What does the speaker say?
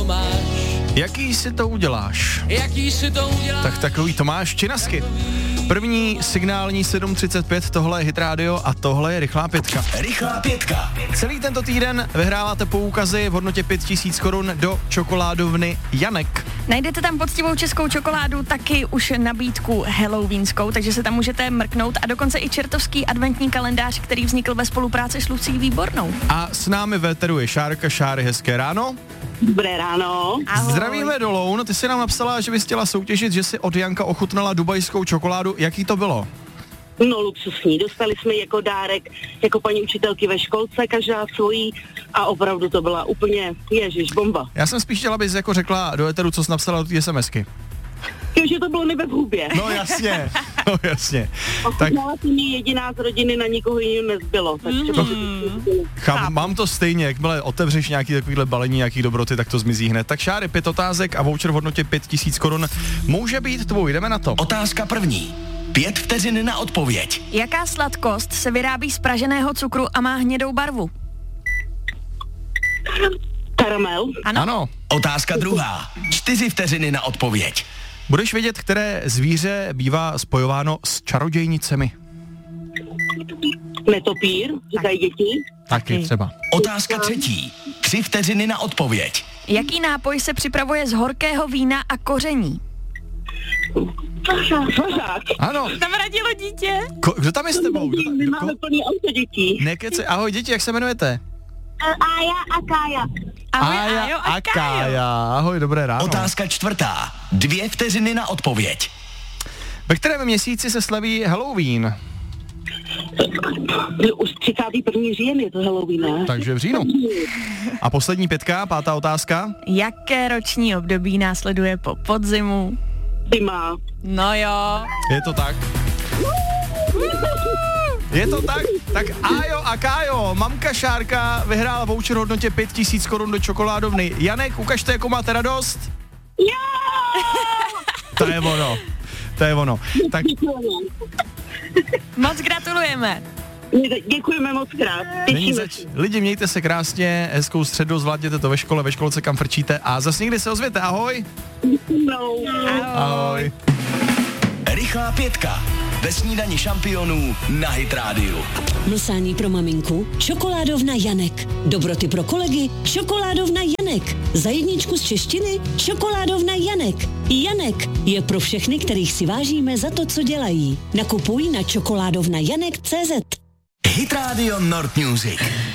máš. Jaký si to uděláš? Jaký si to uděláš? Tak takový Tomáš Činasky. První signální 7.35, tohle je Hit Radio a tohle je Rychlá pětka. Rychlá pětka. Celý tento týden vyhráváte poukazy v hodnotě 5000 korun do čokoládovny Janek. Najdete tam poctivou českou čokoládu, taky už nabídku halloweenskou, takže se tam můžete mrknout a dokonce i čertovský adventní kalendář, který vznikl ve spolupráci s Lucí Výbornou. A s námi ve éteru je Šárka. Šáry, hezké ráno. Dobré ráno. Ahoj. Zdravíme do Loun. Ty jsi nám napsala, že bys chtěla soutěžit, že si od Janka ochutnala dubajskou čokoládu. Jaký to bylo? No luxusní, dostali jsme ji jako dárek, jako paní učitelky ve školce, každá svojí a opravdu to byla úplně, ježiš, bomba. Já jsem spíš chtěla, abys jako řekla do éteru, co jsi napsala do té SMSky. Takže to bylo nebe v hubě. No jasně, no jasně. Tak Ochutnala jsem ji jediná z rodiny, na nikoho jiného nezbylo. Tak mám to stejně, jakmile otevřeš nějaký takovýhle balení, nějaký dobroty, tak to zmizí hned. Tak Šáry, 5 otázek a voucher v hodnotě 5000 korun může být tvůj, jdeme na to. Otázka první. 5 vteřin na odpověď. Jaká sladkost se vyrábí z praženého cukru a má hnědou barvu? Karamel. Ano. Otázka druhá. 4 vteřiny na odpověď. Budeš vědět, které zvíře bývá spojováno s čarodějnicemi. Netopír, říkají děti. Taky třeba. Otázka třetí. 3 vteřiny na odpověď. Jaký nápoj se připravuje z horkého vína a koření? Svařák. Ano. Tam radilo dítě. Kdo tam je s tebou? My máme plný auto dětí. Nekece. Ahoj děti, jak se jmenujete? Aja a Kája. Ahoj, Ajo a Kájo. Kája. Ahoj, dobré ráno. Otázka čtvrtá. 2 vteřiny na odpověď. Ve kterém měsíci se slaví Halloween? Už 31. říjen je to Halloween, ne? Takže v říjnu. A poslední 5, 5. otázka. Jaké roční období následuje po podzimu? Zima. No jo. Je to tak. Je to tak? Tak Ajo a Kájo, mamka Šárka vyhrála voucher v hodnotě 5000 korun do čokoládovny Janek. Ukažte, jakou máte radost. To je ono. To je ono. Tak Moc gratulujeme. Děkujeme moc krát. není zač. Lidi, mějte se krásně, hezkou středu, zvládněte to ve školce, kam frčíte a zase někdy se ozvěte. Ahoj. Ahoj. Rychlá pětka. Ve snídani šampionů na Hit Radio. Mlsání pro maminku? Čokoládovna Janek. Dobroty pro kolegy? Čokoládovna Janek. Za jedničku z češtiny? Čokoládovna Janek. Janek je pro všechny, kterých si vážíme za to, co dělají. Nakupuj na čokoládovnajanek.cz. Hit Radio Nord Music.